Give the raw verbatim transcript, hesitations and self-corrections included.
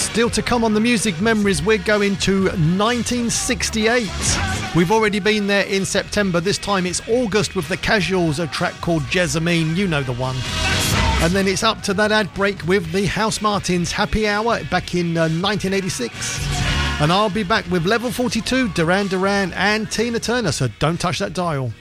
Still to come on the Music Memories, we're going to nineteen sixty-eight. We've already been there in September. This time it's August with the Casuals, a track called Jessamine, you know the one. And then it's up to that ad break with the House Martins, Happy Hour, back in uh, nineteen eighty-six. And I'll be back with Level forty-two, Duran Duran and Tina Turner, so don't touch that dial.